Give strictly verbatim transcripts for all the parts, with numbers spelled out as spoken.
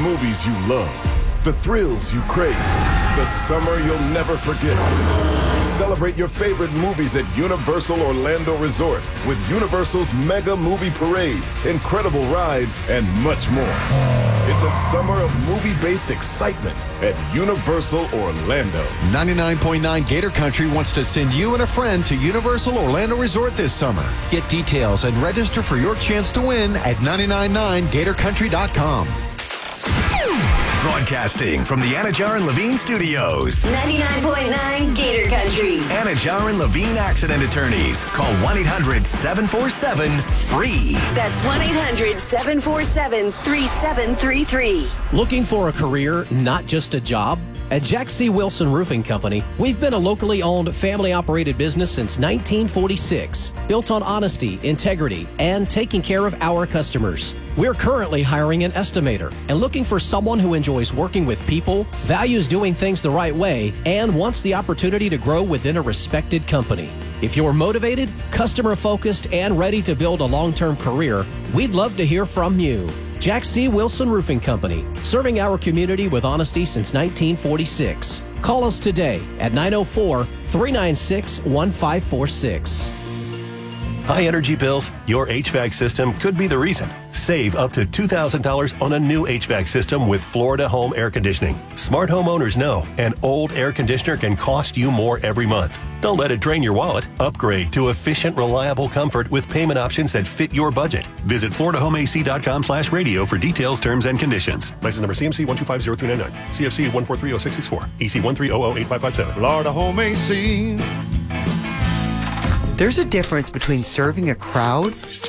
movies you love, the thrills you crave, the summer you'll never forget. Celebrate your favorite movies at Universal Orlando Resort with Universal's Mega Movie Parade, incredible rides, and much more. It's a summer of movie-based excitement at Universal Orlando. ninety-nine point nine Gator Country wants to send you and a friend to Universal Orlando Resort this summer. Get details and register for your chance to win at nine nine nine gator country dot com. Broadcasting from the Anajar and Levine Studios. ninety-nine point nine Gator Country. Anajar and Levine Accident Attorneys. Call one eight hundred seven four seven FREE. That's one eight hundred seven four seven three seven three three. Looking for a career, not just a job? At Jack C. Wilson Roofing Company, we've been a locally owned, family-operated business since nineteen forty-six, built on honesty, integrity, and taking care of our customers. We're currently hiring an estimator and looking for someone who enjoys working with people, values doing things the right way, and wants the opportunity to grow within a respected company. If you're motivated, customer-focused, and ready to build a long-term career, we'd love to hear from you. Jack C. Wilson Roofing Company, serving our community with honesty since nineteen forty-six. Call us today at nine oh four, three nine six, one five four six. High energy bills, your H V A C system could be the reason. Save up to two thousand dollars on a new H V A C system with Florida Home Air Conditioning. Smart homeowners know an old air conditioner can cost you more every month. Don't let it drain your wallet. Upgrade to efficient, reliable comfort with payment options that fit your budget. Visit florida home a c dot com slash radio for details, terms, and conditions. License number C M C one two five zero three nine nine. C F C one four three zero six six four. E C one three zero zero eight five five seven. Florida Home A C. There's a difference between serving a crowd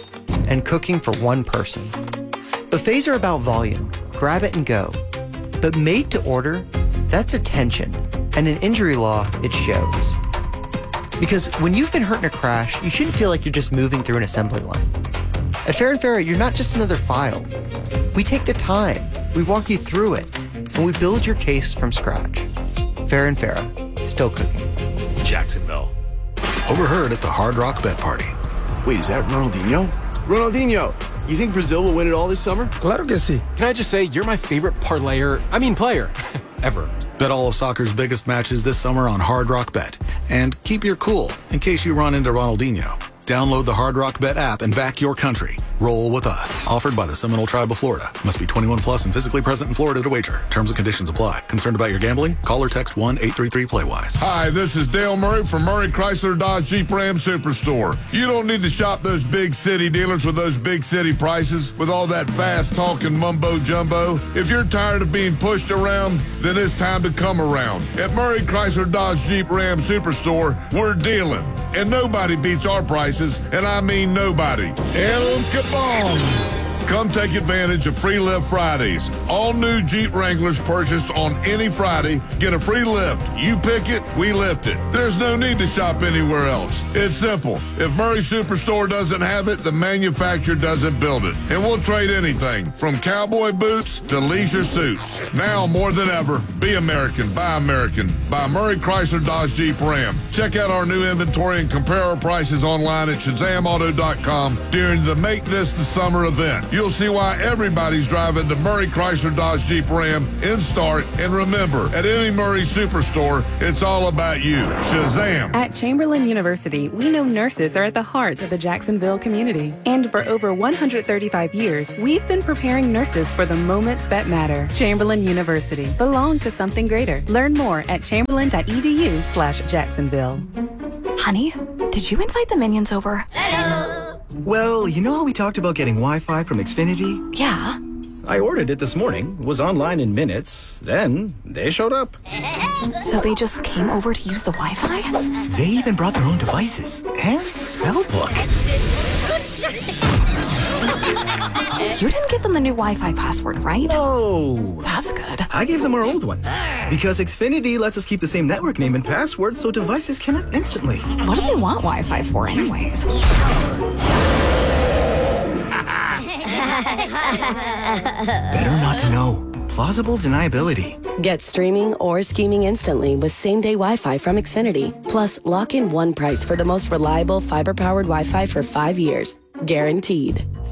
and cooking for one person. Buffets are about volume, grab it and go. But made to order, that's attention. And in injury law, it shows. Because when you've been hurt in a crash, you shouldn't feel like you're just moving through an assembly line. At Fair and Fair, you're not just another file. We take the time, we walk you through it, and we build your case from scratch. Fair and Fair, still cooking. Jacksonville. Overheard at the Hard Rock Bet Party. Wait, is that Ronaldinho? Ronaldinho, you think Brazil will win it all this summer? Claro que sí. Can I just say, you're my favorite parlayer, I mean player, ever. Bet all of soccer's biggest matches this summer on Hard Rock Bet. And keep your cool in case you run into Ronaldinho. Download the Hard Rock Bet app and back your country. Roll with us. Offered by the Seminole Tribe of Florida. Must be twenty-one plus and physically present in Florida to wager. Terms and conditions apply. Concerned about your gambling? Call or text one eight three three play wise. Hi, this is Dale Murray from Murray Chrysler Dodge Jeep Ram Superstore. You don't need to shop those big city dealers with those big city prices with all that fast talking mumbo jumbo. If you're tired of being pushed around, then it's time to come around. At Murray Chrysler Dodge Jeep Ram Superstore, we're dealing. And nobody beats our prices, and I mean nobody. El Capone. Come take advantage of Free Lift Fridays. All new Jeep Wranglers purchased on any Friday get a free lift. You pick it, we lift it. There's no need to shop anywhere else. It's simple. If Murray Superstore doesn't have it, the manufacturer doesn't build it. And we'll trade anything from cowboy boots to leisure suits. Now more than ever, be American, buy American. Buy Murray Chrysler Dodge Jeep Ram. Check out our new inventory and compare our prices online at shazam auto dot com during the Make This the Summer event. You'll see why everybody's driving the Murray Chrysler Dodge Jeep Ram in Start. And remember, at any Murray Superstore, it's all about you. Shazam! At Chamberlain University, we know nurses are at the heart of the Jacksonville community. And for over one hundred thirty-five years, we've been preparing nurses for the moments that matter. Chamberlain University. Belong to something greater. Learn more at chamberlain dot e d u slash Jacksonville. Honey, did you invite the minions over? Hello. Well, you know how we talked about getting Wi-Fi from Xfinity? Yeah. I ordered it this morning, was online in minutes, then they showed up. So they just came over to use the Wi-Fi? They even brought their own devices and spell book. You didn't give them the new Wi-Fi password, right? No. That's good. I gave them our old one. Because Xfinity lets us keep the same network name and password so devices connect instantly. What do they want Wi-Fi for anyways? Better not to know. Plausible deniability. Get streaming or scheming instantly with same-day Wi-Fi from Xfinity. Plus, lock in one price for the most reliable fiber-powered Wi-Fi for five years. Guaranteed.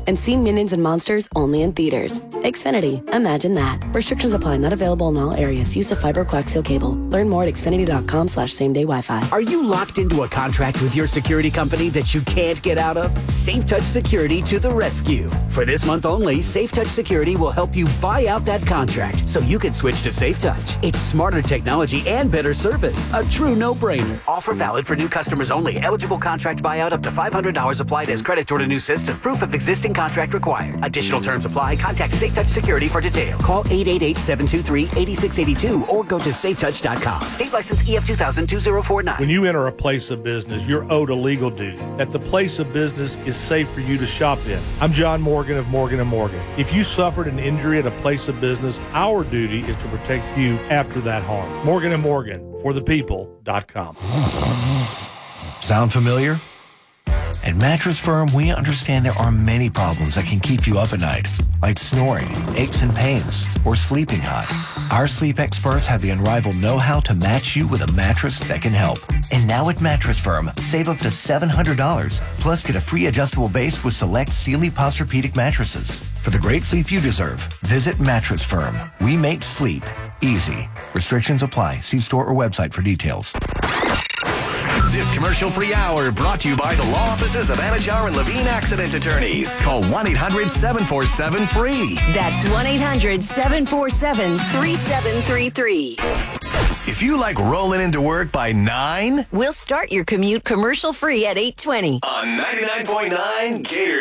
And see Minions and Monsters only in theaters. Xfinity. Imagine that. Restrictions apply. Not available in all areas. Use of fiber coaxial cable. Learn more at xfinity.com slash same day Wi-Fi. Are you locked into a contract with your security company that you can't get out of? SafeTouch Security to the rescue. For this month only, SafeTouch Security will help you buy out that contract so you can switch to SafeTouch. It's smarter technology and better service. A true no-brainer. Offer valid for new customers only. Eligible contract buyout up to five hundred dollars applied as credit toward a new system. Proof of existing contract required. Additional terms apply. Contact SafeTouch Security for details. Call eight eight eight, seven two three, eight six eight two or go to safetouch dot com. State license E F two thousand, two zero four nine. When you enter a place of business, you're owed a legal duty that the place of business is safe for you to shop in. I'm John Morgan of Morgan and Morgan. If you suffered an injury at a place of business, our duty is to protect you after that harm. Morgan and Morgan, for the people dot com. Sound familiar? At Mattress Firm, we understand there are many problems that can keep you up at night, like snoring, aches and pains, or sleeping hot. Our sleep experts have the unrivaled know-how to match you with a mattress that can help. And now at Mattress Firm, save up to seven hundred dollars, plus get a free adjustable base with select Sealy Posturepedic mattresses. For the great sleep you deserve, visit Mattress Firm. We make sleep easy. Restrictions apply. See store or website for details. This commercial-free hour brought to you by the law offices of Anajar and Levine Accident Attorneys. Call one eight hundred, seven four seven, free. That's one eight hundred, seven four seven, three seven three three. If you like rolling into work by nine, we'll start your commute commercial-free at eight twenty. On ninety-nine point nine Gator